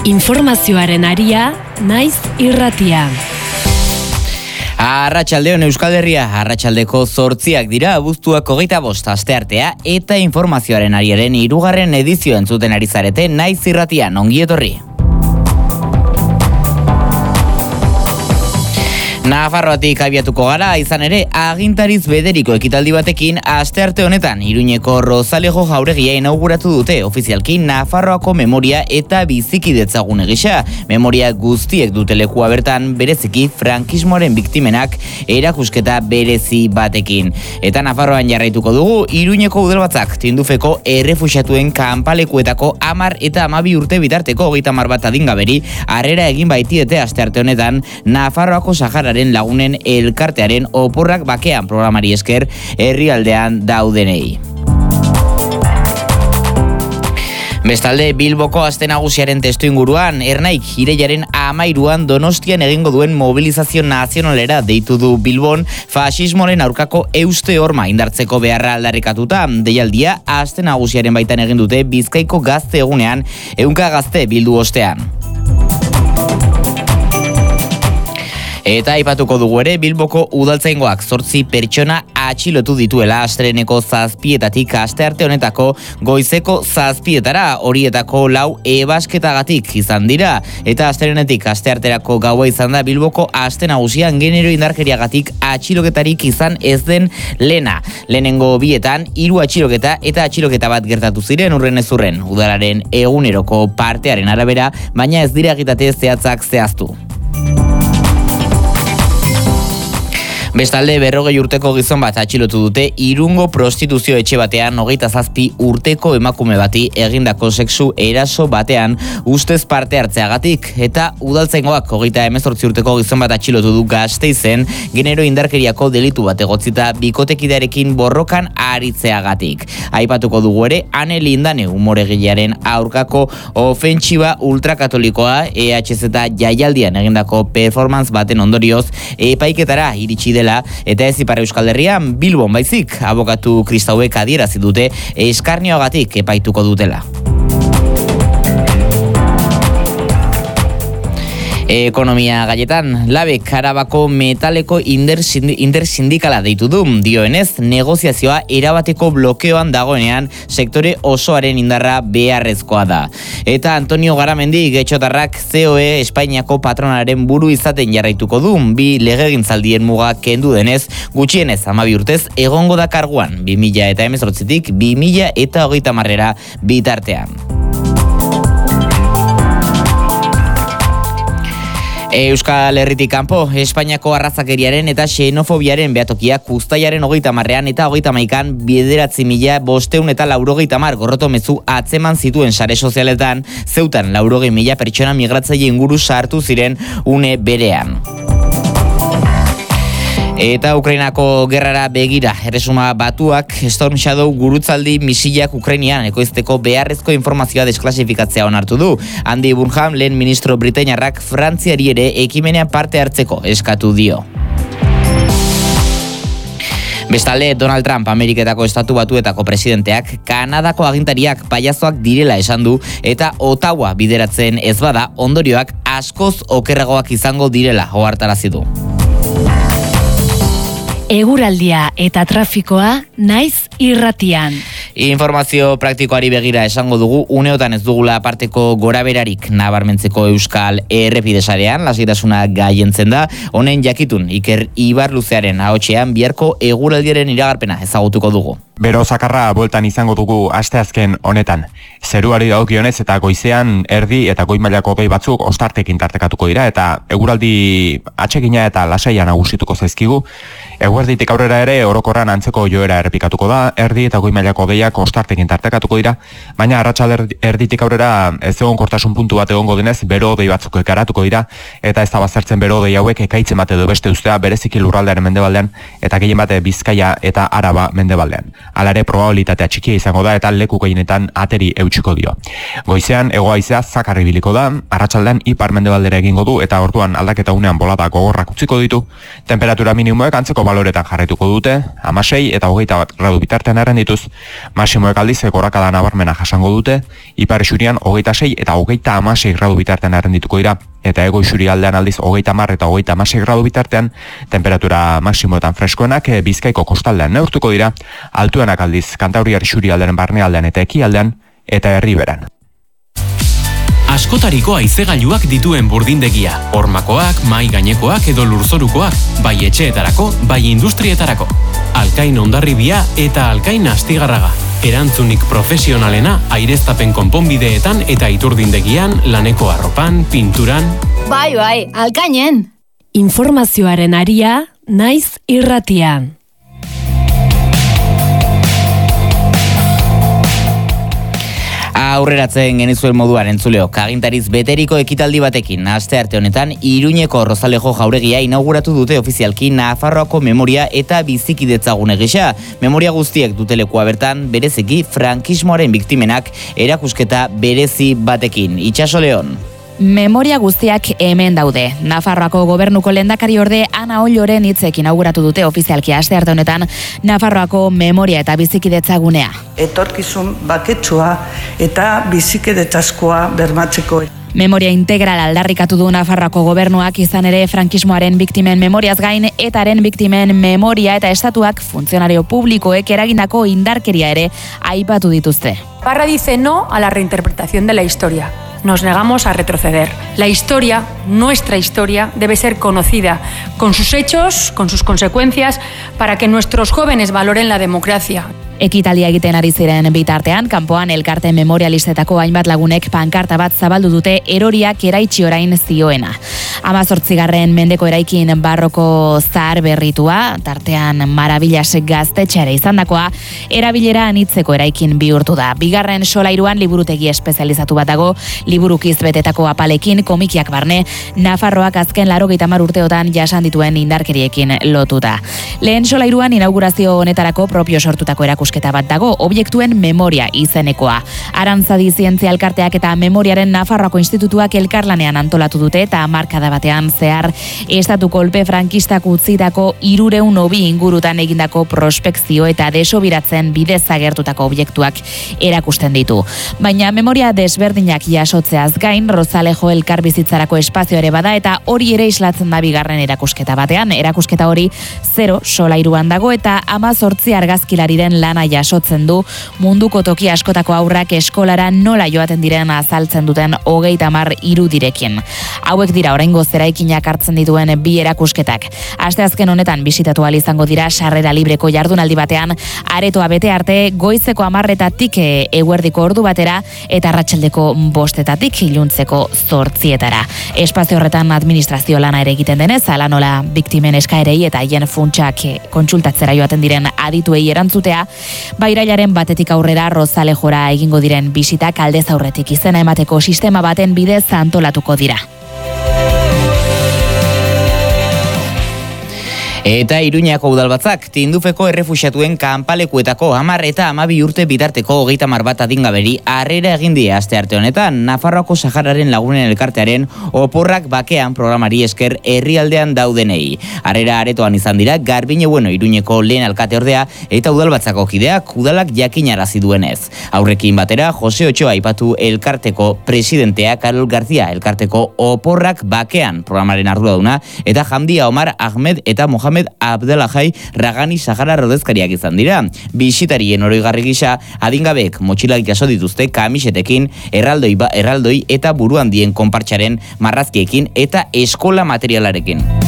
Informazioaren aria, naiz irratia. Arratsaldeon Euskal Herria, arratsaldeko 8 dira, abuztuak 25 asteartea eta informazioaren ariaren 3. edizio entzuten ari zarete naiz irratian, ongi etorri. Nafarroatik abiatuko gara, izan ere, agintariz bederiko ekitaldi batekin astearte honetan Iruñeko Rozalejo jauregia inauguratu dute ofizialki Nafarroako memoria eta bizikidetzagune gisa. Memoria guztiek dute lekua bertan, bereziki frankismoaren biktimenak erakusketa berezi batekin. Eta Nafarroan jarraituko dugu, Iruñeko udalbatzak Tindufeko errefuxiatuen kanpalekuetako 10 eta 12 urte bitarteko 30 bat adingaberi harrera egin baitiete astearte honetan Nafarroako Sahararen lagunen elkartearen oporrak bakean programari esker herrialdean daudenei. Bestalde, Bilboko aste nagusiaren testuinguruan, Ernaik irailaren 13an Donostian egingo duen mobilizazio nazionalera deitu du Bilbon, faxismoaren aurkako euste horma indartzeko beharra aldarrikatuta. Deialdia aste nagusiaren baitan egin dute Bizkaiko gazte egunean, 100 gazte bildu ostean. Eta aipatuko dugu ere, Bilboko udaltzaingoak 8 pertsona atxilotu dituela astreneko 7etatik astearte honetako goizeko 7etara, horietako 4 ebasketagatik izan dira. Eta astrenetik astearterako gaua izan da Bilboko aste nagusian genero indarkeriagatik atxiloketarik izan ez den lehena. Lehenengo bietan 3 atxiloketa eta atxiloketa bat gertatu ziren urren ez urren, udalaren eguneroko partearen arabera, baina ez dira egitate zehatzak zehaztu. Bestalde, 40 urteko gizon bat atxilotu dute Irungo prostituzio etxe batean 27 urteko emakume bati egindako sexu eraso batean ustez parte hartzeagatik. Eta udaltzaingoak 38 urteko gizon bat atxilotu du Gasteizen genero indarkeriako delitu bat egotzita bikotekidearekin borrokan aritzeagatik. Aipatuko dugu ere, Ane Lindane umoregilearen aurkako ofentsiba ultrakatolikoa EHZ jaialdian egindako performance baten ondorioz epaiketara iritsi dela. Eta ez Ipar Euskal Herrian, Bilbon baizik, abokatu kristauek adierazi dute eskarnioagatik epaituko dutela. Ekonomia gaietan, Labek Arabako metaleko intersindikala deitu du, dioenez, negoziazioa erabateko blokeoan dagoenean sektore osoaren indarra beharrezkoa da. Eta Antonio Garamendi getxotarrak COE Espainiako patronaren buru izaten jarraituko du, 2 legegintzaldien muga kendu denez, gutxienez 12 urtez egongo da karguan, 2018tik 2030 bitartean. Euskal Herritik kanpo, Espainiako arrazakeriaren eta xenofobiaren behatokiak uztailaren 30an eta 31an 9.590 gorroto mezu atzeman zituen sare sozialetan, zeutan 80.000 pertsona migratzaile inguru sartu ziren une berean. Eta Ukrainako gerrara begira, Erresuma Batuak Storm Shadow gurutzaldi misilak Ukrainian ekoizteko beharrezko informazioa desklasifikatzea onartu du. Andy Burnham, lehen ministro britainiarrak Frantziari ere ekimenean parte hartzeko eskatu dio. Bestalde, Donald Trump, Ameriketako Estatu Batuetako presidenteak, Kanadako agintariak paiazoak direla esan du eta Ottawa bideratzen ez bada, ondorioak askoz okerragoak izango direla ohartarazi du. Eguraldia eta trafikoa naiz irratian. Informazio praktikoari begira esango dugu, uneotan ez dugula aparteko goraberarik nabarmentzeko Euskal errepidesarean, lasaitasuna gaientzen da, honen jakitun Iker Ibarluzearen ahotsean biharko eguraldiaren iragarpena ezagutuko dugu. Bero zakarra bueltan izango dugu asteazken honetan. Zeruari dagokionez eta goizean erdi eta goi mailako hodei batzuk ostartekin tartekatuko dira eta eguraldi atsegina eta lasaia nagusituko zaizkigu. Eguerditik aurrera ere orokorran antzeko joera errepikatuko da, erdi eta goi mailako hodeiak ostartekin tartekatuko dira, baina arratsalde erditik aurrera ez egonkortasun puntu bat egongo denez bero hodei batzuk garatuko dira eta ez da baztertzen bero hodei hauek ekaitzen bat edo beste ustea bereziki lurraldearen mendebaldean eta gehien bat Bizkaia eta Araba mendebaldean. Alare probabilitatea txikia izango da eta leku gehienetan ateri eutsiko dio. Goizean hego-haizea zakar ibiliko da, arratsaldean ipar-mendebaldera egingo du eta orduan aldaketa unean bolada gogorrak utziko ditu. Temperatura minimoek antzeko baloretan jarraituko dute, 16 eta 21 gradu bitartean errendituz. Maximoek aldiz gorakada nabarmena jasango dute, ipar isurian 26 eta 26 gradu bitartean errendituko dira, eta ego isurialdean aldiz 30 eta 36 gradu bitartean, temperatura maximoetan freskoenak Bizkaiko kostaldean neurtuko dira, altuenak aldiz Kantabriar isurialdearen barnealdean eta ekialdean, eta Erriberan. Askotariko haizegailuak dituen burdindegia, hormakoak, mai gainekoak edo lurzorukoak, bai etxeetarako, bai industrietarako. Alkain Hondarribia eta Alkain Astigarraga. Erantzunik profesionalena aireztapen konponbideetan eta iturdindegian, laneko arropan, pinturan. Bai, Alkainen! Informazioaren aria, naiz irratian. Aurreratzen genizuen moduan entzuleok, agintariz beteriko ekitaldi batekin, astearte honetan, Iruñeko Rozalejo jauregia inauguratu dute ofizialki Nafarroako memoria eta bizikidetzagune gisa. Memoria guztiek dutelekua bertan, bereziki frankismoaren biktimenak erakusketa berezi batekin. Itxaso Leon. Memoria guztiak hemen daude. Nafarroako gobernuko lehendakari orde Ana Olloren hitzik inauguratu dute ofizialki astearte honetan Nafarroako memoria eta bizikidetzagunea. Etorkizun baketsua eta bizikidetzazkoa bermatzeko. Memoria integral aldarrikatu du Nafarroako gobernuak, izan ere frankismoaren biktimen memoriaz gain etaren biktimen memoria eta estatuak funtzionario publikoek eragindako indarkeria ere aipatu dituzte. Parra dice no a la reinterpretación de la historia. Nos negamos a retroceder. La historia, nuestra historia, debe ser conocida con sus hechos, con sus consecuencias, para que nuestros jóvenes valoren la democracia. Ekitaldia egiten ari ziren bitartean, kanpoan elkarte memorialistetako hainbat lagunek pankarta bat zabaldu dute eroriak eraitsi orain zioena. 18. mendeko eraikin barroko zahar berritua, tartean Maravillas gaztetxeare izandakoa, erabilera anitzeko eraikin bihurtu da. Bigarren solairuan liburutegi espezializatu bat dago, liburukiz betetako apalekin, komikiak barne, Nafarroak azken 80 urteotan jasan dituen indarkeriekin lotuta. Lehen solairuan inaugurazio honetarako propio sortutako erakusketa bat dago, objektuen memoria izenekoa. Arantzadi zientzia elkarteak eta memoriaren Nafarroako institutuak elkarlanean antolatu dute eta markada batean zehar estatu kolpe frankistak utzitako 302 ingurutan egindako prospekzio eta desobiratzen bidez agertutako objektuak erakusten ditu. Baina memoria desberdinak jasotzeaz gain, Rozalejo elkarbizitzarako espazio ere bada eta hori ere islatzen da bigarren erakusketa batean. Erakusketa hori 0 solairuan dago eta 18 argazkilariren lana jasotzen du, munduko toki askotako aurrak eskolara nola joaten diren azaltzen duten 30 irudirekin. Hauek dira oraingo zeraikinak hartzen dituen bi erakusketak. Asteazken honetan bisitatu ahal izango dira sarrera libreko jardunaldi batean, aretoa bete arte goizeko 10:00 eguerdiko ordu batera eta arratsaldeko 5:00 iluntzeko 8:00. Espazio horretan administrazio lana ere egiten denez, hala nola biktimen eskaerei eta haien funtsak kontsultatzera joaten diren adituei erantzutea, irailaren 1 aurrera Rozalejora egingo diren bisitak aldez aurretik izena emateko sistema baten bidez antolatuko dira. Eta Iruñako udalbatzak Tindufeko errefuxiatuen kanpalekuetako 10 eta 12 urte bitarteko 30 bat adingaberi harrera egin die astearte honetan Nafarroako Sahararen lagunen elkartearen oporrak bakean programari esker herrialdean daudenei. Harrera aretoan izan dira Garbine Bueno Iruñeko lehen alkateordea eta udalbatzako kideak udalak jakinarazi duenez. Aurrekin batera Jose Otxoa aipatu elkarteko presidentea Karol García elkarteko oporrak bakean programaren arduraduna eta Hamdia Omar Ahmed eta Mohamed Abdelahai Ragani Sahara rodezkariak izan dira. Bisitarien oroigarri gisa adingabeek motxilak jaso dituzte kamisetekin, erraldoi eta buruan dien konpartxaren marrazkiekin eta eskola materialarekin.